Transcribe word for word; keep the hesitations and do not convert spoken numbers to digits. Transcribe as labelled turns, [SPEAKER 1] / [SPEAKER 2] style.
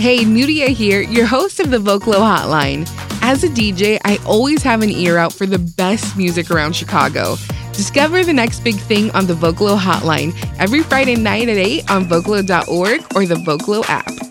[SPEAKER 1] Hey, Nuria here, your host of the Vocalo Hotline. As a D J, I always have an ear out for the best music around Chicago. Discover the next big thing on the Vocalo Hotline every Friday night at eight on vocalo dot org or the Vocalo app.